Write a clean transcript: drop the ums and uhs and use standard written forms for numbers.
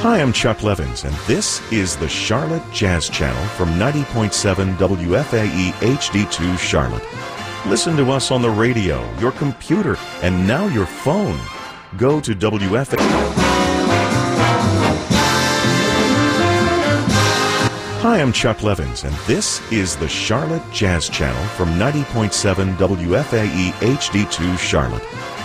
Hi, I'm Chuck Levins, and this is the Charlotte Jazz Channel from 90.7 WFAE HD2 Charlotte. Listen to us on the radio, your computer, and now your phone. Go to WFAE. Hi, I'm Chuck Levins, and this is the Charlotte Jazz Channel from 90.7 WFAE HD2 Charlotte.